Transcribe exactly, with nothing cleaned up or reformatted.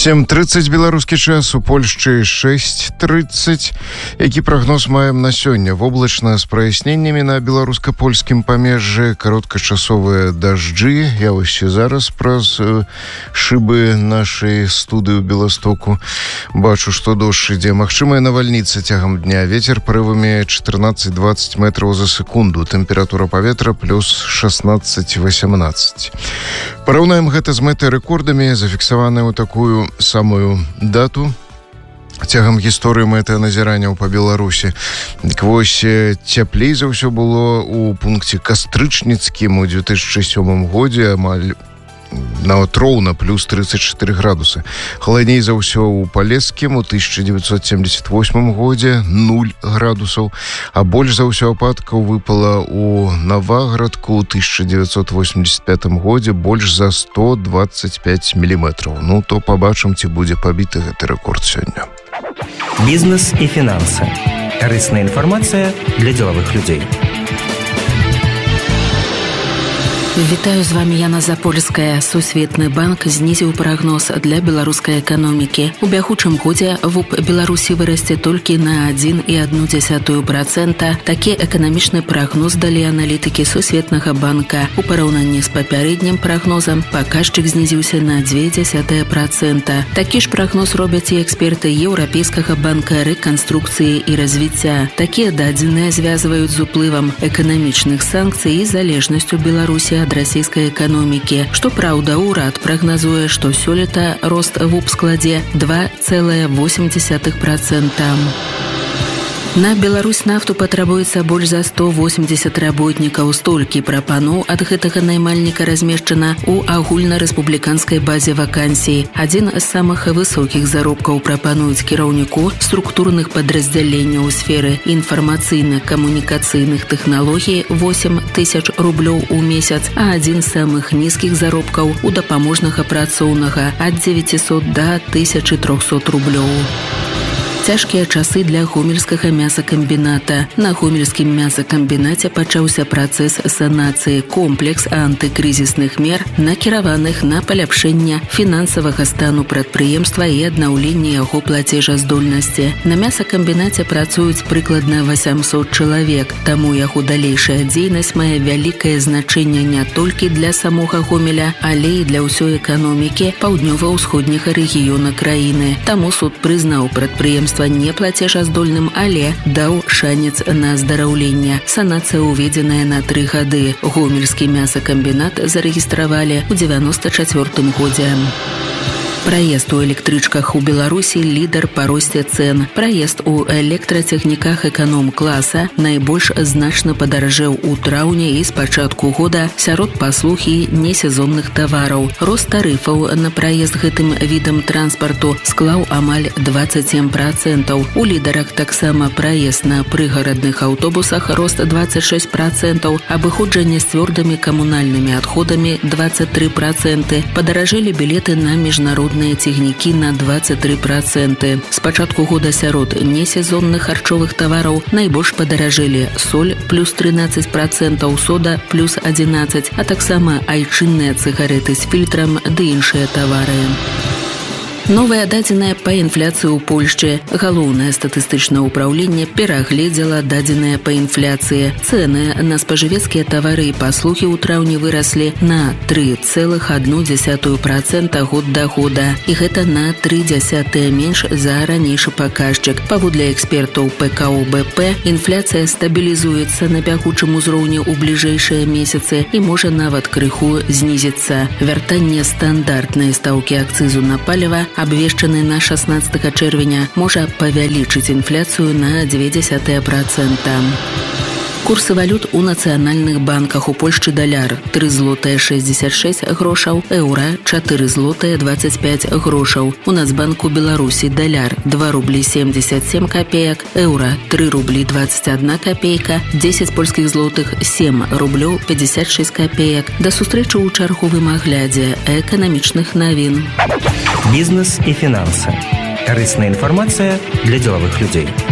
сем тридцать беларускі час, у Польшчы шесть тридцать. Які прагноз маем на сёння? Воблачна з праясненнямі на беларуска-польскім памежжы, кароткачасовыя дажджы. Я вось зараз праз э, шыбы нашай студыі ў Беластоку бачу, што дождж ідзе. Магчымая навальніца цягам дня. Вецер парывамі чатырнаццаць дваццаць метраў за секунду. Тэмпература паветра плюс шестнадцать восемнадцать. Параўнаем гэта з мэтай-рэкордамі, зафіксаваныя ў такую самую дату цягам гісторыі мэтаназіранняў па Беларусі. Дык вось цяплей за ўсё было ў пункце Кастрычніцкім у две тысячи сёмым годзе, амаль нават роўна плюс тридцать четыре градусы. Халадней за ўсё ў Палескім у тысяча девятьсот семьдесят восьмым годзе нуль градусаў, а больш за ўсё ападкаў выпала ў Наваградку ў тысяча девятьсот восемьдесят пятым годзе больш за сто двадцать пять міліметраў. Ну, то пабачым, ці будзе пабіты гэты рэкорд сёння. Бізнес і фінансы. Карысная інфармацыя для дзелавых людзей. Вітаю, з вами Яна Запольская. Сусветны банк знізіў прагноз для беларускай эканомікі. У бягучым годзе ВУП Беларусі вырасце толькі на адзін і адну дзясятую працэнта. Такі эканамічны прагноз далі аналітыкі Сусветнага банка. У параўнанні з папярэднім прагнозам паказчык знізіўся на дзве дзясятыя працэнта. Такі ж прагноз робяць і эксперты Еўрапейскага банка рэканструкцыі і развіцця. Такія дадзеныя звязваюць з уплывам эканамічных санкцый і залежнасцю Беларусі ад расійскай эканомікі. Што праўда, урад прагназуе, што сёлета рост ВУП складзе два цэлых восемь дзесятых працэнта. На Беларусь нафту патрабуецца больш за сто восемьдесят работнікаў. Столькі прапаноў ад гэтага наймальніка размешчана ў агульнарэспубліканскай базе вакансій. Адзін з самых высокіх заробкаў прапануюць кіраўніку структурных падраздзяленняў у сферы інфармацыйна-камунікацыйных тэхналогій восемь тысяч рублёў у месяц, а адзін з самых нізкіх заробкаў у дапаможнага працоўнага ад дзевяцісот да тысячы трохсот рублёў. Цяжкія часы для гомельскага мясакамбіната. На гомельскім мясакамбінаце пачаўся працэс санацыі, комплекс антыкрызісных мер, накіраваных на паляпшэнне фінансавага стану прадпрыемства і аднаўленне яго плацежаздольнасці. На мясакамбінаце працуюць прыкладна восемьсот чалавек, таму яго далейшая дзейнасць мае вялікае значэнне не толькі для самога Гомеля, але і для ўсёй эканомікі паўднёва-ўсходняга рэгіёна краіны. Таму суд прызнаў прадпрыемства неплацежаздольным, але даў шанец на аздараўленне. Санацыя уведзеная на тры гады. Гомельскі мясакамбінат зарэгістравалі ў дзевяноста чацвёртым годзе. Праезд у электрычках у Беларусі лідар па росце цэн. Праезд у электрацягніках эканом-класа найбольш значна падаражэў у траўні і з пачатку года сярод паслуг і несезонных тавараў. Рост тарыфаў на праезд гэтым відам транспарту склаў амаль двадцать семь працэнтаў. У лідарах таксама праезд на прыгарадных аўтобусах рост двадцать шесть працэнтаў, абыходжанне з цвёрдымі камунальнымі адходамі двадцать три працэнты. Падаражэлі білеты на міжнародныя цягнікі на двадцать три працэнты. З пачатку года сярод несезонных харчовых тавараў найбольш падаражэлі соль плюс тринадцать працэнтаў, сода плюс одиннадцать, а таксама айчынныя цыгареты з фільтрам ды іншыя тавары. Новыя дадзеныя па інфляцыі ў Польшчы. Галоўнае статыстычнае ўпраўленне перагледзела дадзеныя па інфляцыі. Цэны на спажывецкія тавары і паслугі ў траўні выраслі на три цэлых одну дзесятую працэнта год да года. І гэта на три дзясятыя менш за ранейшы паказчык. Паводле экспертаў ПКО-БП, інфляцыя стабілізуецца на бягучым узроўні ў бліжэйшыя месяцы і можа нават крыху знізіцца. Вяртанне стандартнай стаўкі акцызу на паліва, абвешчаны на шестнадцатага чэрвеня, можа павялічыць інфляцыю на дзве дзесятыя працэнта. Курсы валют у нацыянальных банках. У Польшчы даляр три злотыя шестьдесят шесть грошаў, еўра четыре злотыя двадцать пять грошаў. У Нацбанку Беларусі даляр два рубли семьдесят семь копеек, еўра три рубли двадцать одна копейка, десять польскіх злотых семь рублёў пятьдесят шесть копеек. Да сустрэчы ў чарговым аглядзе эканамічных навін. Бізнес і фінансы. Карысная інфармацыя для дзелавых людзей.